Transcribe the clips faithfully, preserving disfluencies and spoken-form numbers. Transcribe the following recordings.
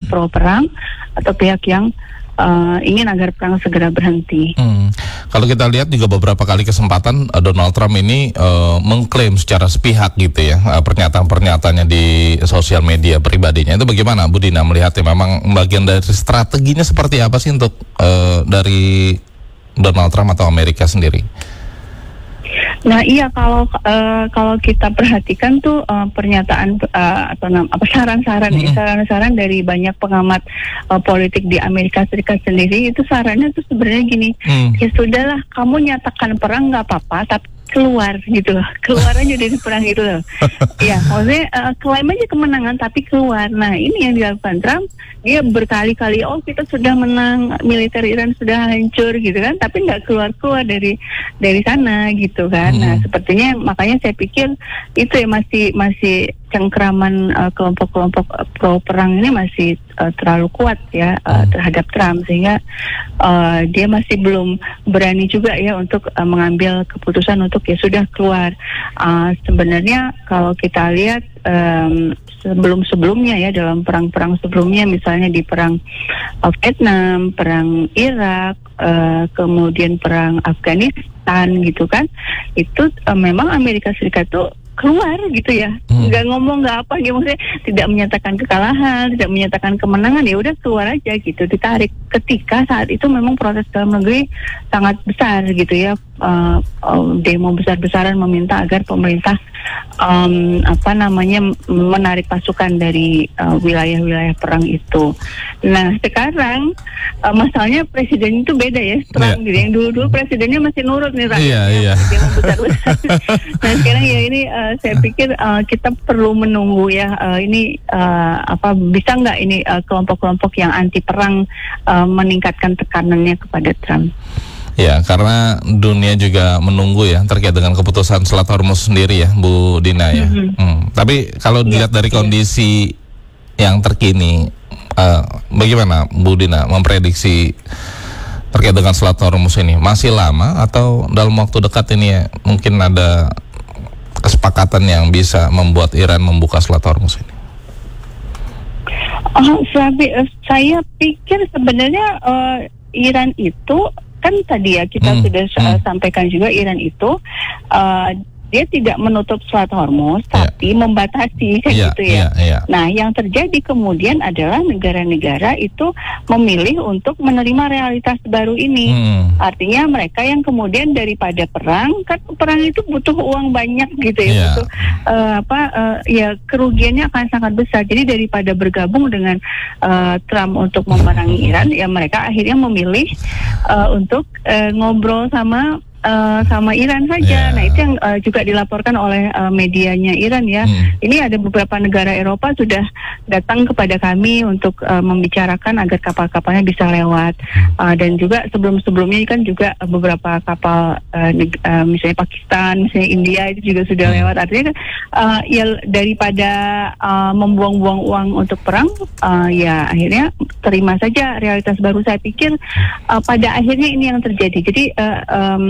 pro perang atau pihak yang Uh, ingin agar perang segera berhenti. Hmm. Kalau kita lihat juga beberapa kali kesempatan uh, Donald Trump ini uh, mengklaim secara sepihak gitu ya uh, pernyataan-pernyataannya di sosial media pribadinya. Itu bagaimana Bu Dina melihatnya? Memang bagian dari strateginya seperti apa sih untuk uh, dari Donald Trump atau Amerika sendiri? Nah iya kalau uh, kalau kita perhatikan tuh uh, pernyataan uh, atau nam, apa saran-saran mm-hmm. saran-saran dari banyak pengamat uh, politik di Amerika Serikat sendiri itu sarannya tuh sebenarnya gini, mm. ya sudahlah kamu nyatakan perang nggak apa-apa tapi keluar gitu loh, keluar aja dari perang itu loh. Ya, maksudnya uh, klaim aja kemenangan tapi keluar. Nah ini yang dilakukan Trump, dia berkali-kali oh kita sudah menang, militer Iran sudah hancur gitu kan, tapi nggak keluar-keluar dari dari sana gitu kan. Hmm. Nah sepertinya makanya saya pikir itu ya masih masih cengkraman uh, kelompok-kelompok uh, pro perang ini masih uh, terlalu kuat ya uh, terhadap Trump sehingga uh, dia masih belum berani juga ya untuk uh, mengambil keputusan untuk ya sudah keluar. Uh, sebenarnya kalau kita lihat um, sebelum-sebelumnya ya dalam perang-perang sebelumnya misalnya di perang uh, Vietnam, perang Irak, uh, kemudian perang Afghanistan gitu kan, itu uh, memang Amerika Serikat tuh keluar gitu ya, hmm. nggak ngomong nggak apa gitu, maksudnya tidak menyatakan kekalahan, tidak menyatakan kemenangan, ya udah keluar aja gitu, ditarik. Ketika saat itu memang proses dalam negeri sangat besar gitu ya, uh, uh, demo besar-besaran meminta agar pemerintah um, apa namanya menarik pasukan dari uh, wilayah-wilayah perang itu. Nah sekarang uh, masalahnya presiden itu beda ya, Trump yeah. gitu. Yang dulu-dulu presidennya masih nurut nih rakyatnya, yeah, yeah. demo besar-besar. Nah sekarang ya ini uh, saya pikir uh, kita perlu menunggu ya uh, ini uh, apa bisa nggak ini uh, kelompok-kelompok yang anti perang uh, meningkatkan tekanannya kepada Trump. Ya, karena dunia juga menunggu ya terkait dengan keputusan Selat Hormuz sendiri ya, Bu Dina ya. Mm-hmm. Hmm. Tapi kalau dilihat ya, dari kondisi ya. yang terkini, uh, bagaimana Bu Dina memprediksi terkait dengan Selat Hormuz ini? Masih lama atau dalam waktu dekat ini ya mungkin ada kesepakatan yang bisa membuat Iran membuka Selat Hormuz ini? Oh, saya pikir sebenarnya uh, Iran itu kan tadi ya kita hmm. sudah uh, hmm. sampaikan juga Iran itu uh, dia tidak menutup Selat Hormuz, yeah. tapi membatasi kayak yeah, gitu ya. Yeah, yeah. Nah, yang terjadi kemudian adalah negara-negara itu memilih untuk menerima realitas baru ini. Hmm. Artinya mereka yang kemudian daripada perang, kan perang itu butuh uang banyak gitu ya, yeah. butuh uh, apa uh, ya kerugiannya akan sangat besar. Jadi daripada bergabung dengan uh, Trump untuk memerangi Iran, ya mereka akhirnya memilih uh, untuk uh, ngobrol sama Uh, sama Iran saja. Yeah. Nah itu yang uh, juga dilaporkan oleh uh, medianya Iran ya. Hmm. Ini ada beberapa negara Eropa sudah datang kepada kami untuk uh, membicarakan agar kapal-kapalnya bisa lewat. Uh, dan juga sebelum-sebelumnya kan juga beberapa kapal uh, neg- uh, misalnya Pakistan, misalnya India itu juga sudah hmm. lewat. Artinya kan uh, ya daripada uh, membuang-buang uang untuk perang, uh, ya akhirnya terima saja realitas baru. Saya pikir uh, pada akhirnya ini yang terjadi. Jadi uh, um,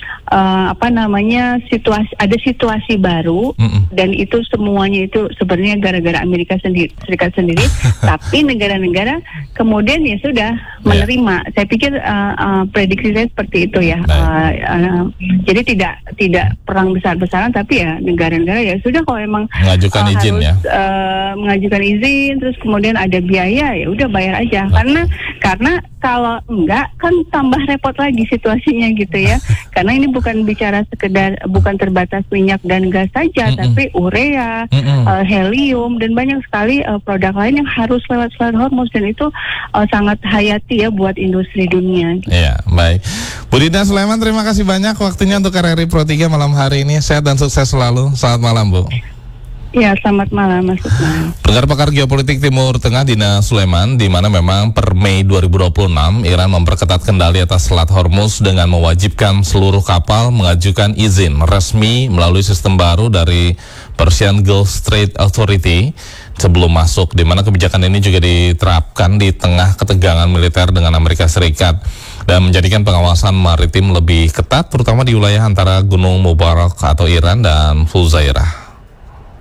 Uh, apa namanya situasi ada situasi baru mm-mm. dan itu semuanya itu sebenarnya gara-gara Amerika sendiri, Serikat sendiri tapi negara-negara kemudian ya sudah menerima. Yeah. Saya pikir uh, uh, prediksi saya seperti itu ya. Uh, uh, jadi tidak tidak perang besar-besaran tapi ya negara-negara ya sudah kalau emang mengajukan uh, izin harus, ya uh, mengajukan izin terus kemudian ada biaya ya udah bayar aja. Nah. Karena karena kalau enggak kan tambah repot lagi situasinya gitu ya. Karena ini bukan bicara sekedar bukan terbatas minyak dan gas saja, mm-mm. tapi urea, uh, helium dan banyak sekali uh, produk lain yang harus lewat Selat Hormuz dan itu uh, sangat hayati ya buat industri dunia. Iya, baik. Bu Dina Sulaiman, terima kasih banyak waktunya untuk R R I Pro tiga malam hari ini. Sehat dan sukses selalu. Selamat malam, Bu. Ya, selamat malam Mas Lukman. Pendengar pakar geopolitik Timur Tengah Dina Sulaiman, di mana memang per Mei dua ribu dua puluh enam Iran memperketat kendali atas Selat Hormuz dengan mewajibkan seluruh kapal mengajukan izin resmi melalui sistem baru dari Persian Gulf Strait Authority sebelum masuk, di mana kebijakan ini juga diterapkan di tengah ketegangan militer dengan Amerika Serikat dan menjadikan pengawasan maritim lebih ketat terutama di wilayah antara Gunung Mubarak atau Iran dan Fujairah.